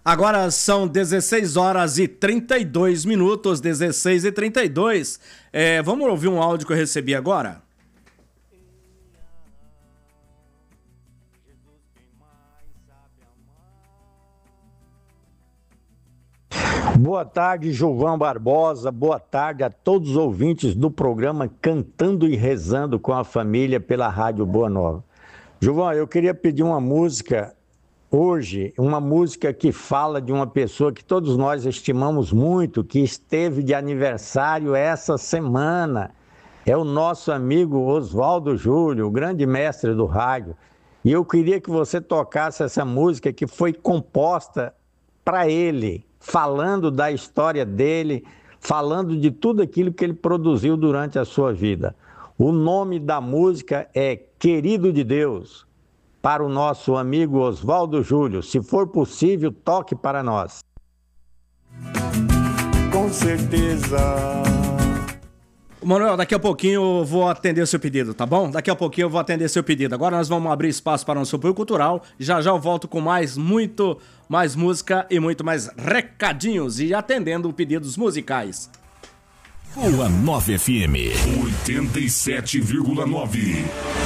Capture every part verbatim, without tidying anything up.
Agora são dezesseis horas e trinta e dois minutos, dezesseis e trinta e dois. É, vamos ouvir um áudio que eu recebi agora? Boa tarde, Gilvão Barbosa. Boa tarde a todos os ouvintes do programa Cantando e Rezando com a Família pela Rádio Boa Nova. Gilvão, eu queria pedir uma música hoje, uma música que fala de uma pessoa que todos nós estimamos muito, que esteve de aniversário essa semana. É o nosso amigo Oswaldo Júlio, o grande mestre do rádio. E eu queria que você tocasse essa música que foi composta para ele, falando da história dele, falando de tudo aquilo que ele produziu durante a sua vida. O nome da música é Querido de Deus, para o nosso amigo Oswaldo Júlio. Se for possível, toque para nós. Com certeza. Manuel, daqui a pouquinho eu vou atender seu pedido, tá bom? Daqui a pouquinho eu vou atender seu pedido. Agora nós vamos abrir espaço para o nosso apoio cultural. Já já eu volto com mais, muito mais música e muito mais recadinhos e atendendo pedidos musicais. Boa Nova F M oitenta e sete vírgula nove.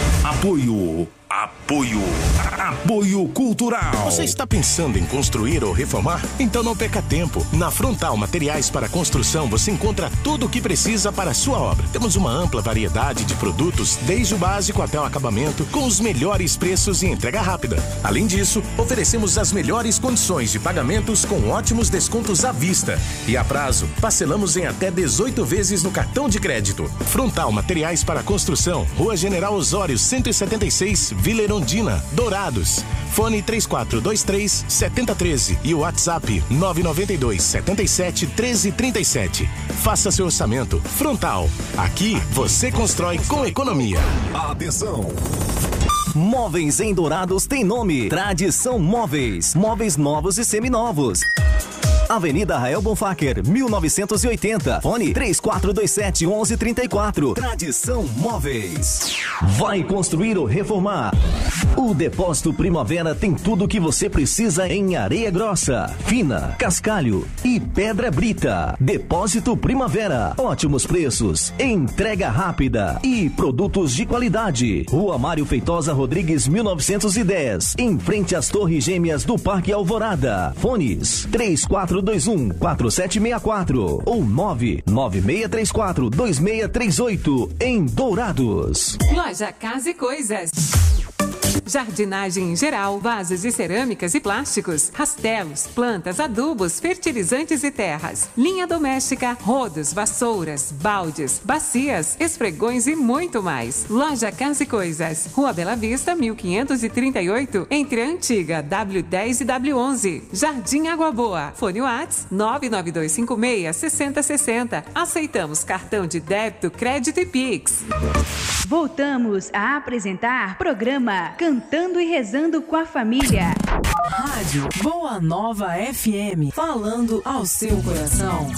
Apoio. Apoio. Apoio cultural. Você está pensando em construir ou reformar? Então não perca tempo. Na Frontal Materiais para Construção você encontra tudo o que precisa para a sua obra. Temos uma ampla variedade de produtos, desde o básico até o acabamento, com os melhores preços e entrega rápida. Além disso, oferecemos as melhores condições de pagamentos com ótimos descontos à vista. E a prazo, parcelamos em até dezoito vezes no cartão de crédito. Frontal Materiais para Construção, Rua General Osório, cento e setenta e seis, Vila Erundina, Dourados. Fone três quatro dois três, sete zero um três e o WhatsApp nove nove dois, sete sete, um três três sete. Faça seu orçamento. Frontal. Aqui você constrói com economia. Atenção! Móveis em Dourados tem nome. Tradição Móveis. Móveis novos e seminovos. Avenida Rael Bonfacker, mil novecentos e oitenta. Fone três quatro dois sete, um um três quatro. Tradição Móveis. Vai construir ou reformar? O Depósito Primavera tem tudo o que você precisa em areia grossa, fina, cascalho e pedra brita. Depósito Primavera. Ótimos preços, entrega rápida e produtos de qualidade. Rua Mário Feitosa Rodrigues, mil novecentos e dez. Em frente às Torres Gêmeas do Parque Alvorada. Fones três quatro dois um, quatro sete seis quatro ou nove nove seis três quatro, dois seis três oito em Dourados. Loja Casa e Coisas. Jardinagem em geral, vasos de cerâmicas e plásticos, rastelos, plantas, adubos, fertilizantes e terras, linha doméstica, rodos, vassouras, baldes, bacias, esfregões e muito mais. Loja Casa e Coisas, Rua Bela Vista, mil quinhentos e trinta e oito, entre a antiga W dez e W onze. Jardim Água Boa. Fone Whats nove nove dois cinco seis, seis zero seis zero. Aceitamos cartão de débito, crédito e Pix. Voltamos a apresentar programa Cantando e Rezando com a Família. Rádio Boa Nova F M, falando ao seu coração.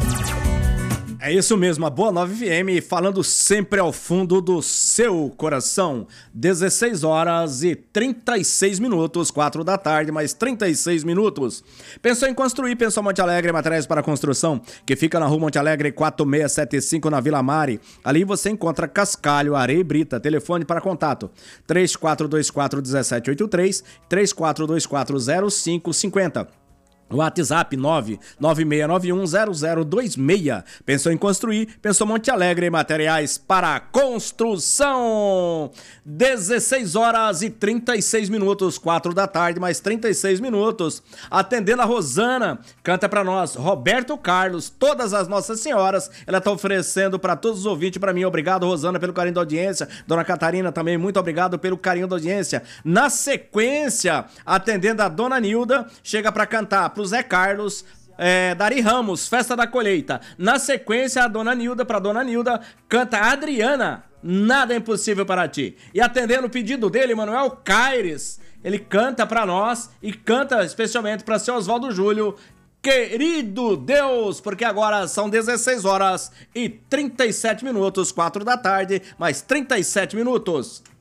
É isso mesmo, a Boa Nova F M, falando sempre ao fundo do seu coração. dezesseis horas e trinta e seis minutos, quatro da tarde, mais trinta e seis minutos. Pensou em construir, pensou Monte Alegre, materiais para construção, que fica na rua Monte Alegre quatro seis sete cinco, na Vila Mari. Ali você encontra cascalho, areia e brita. Telefone para contato três quatro dois quatro, um sete oito três, três quatro dois quatro, zero cinco cinco zero. WhatsApp nove nove seis nove um, zero zero dois seis. Pensou em construir? Pensou Monte Alegre, materiais para construção. dezesseis horas e trinta e seis minutos, quatro da tarde, mais trinta e seis minutos. Atendendo a Rosana, canta para nós Roberto Carlos, todas as Nossas Senhoras. Ela tá oferecendo para todos os ouvintes, para mim. Obrigado, Rosana, pelo carinho da audiência. Dona Catarina também, muito obrigado pelo carinho da audiência. Na sequência, atendendo a Dona Nilda, chega para cantar pro Zé Carlos, é, Dari Ramos, Festa da Colheita. Na sequência, a Dona Nilda, pra Dona Nilda, canta Adriana, Nada é Impossível para Ti. E atendendo o pedido dele, Manuel Caires, ele canta pra nós e canta especialmente pra seu Oswaldo Júlio, Querido Deus, porque agora são dezesseis horas e trinta e sete minutos, quatro da tarde, mais trinta e sete minutos.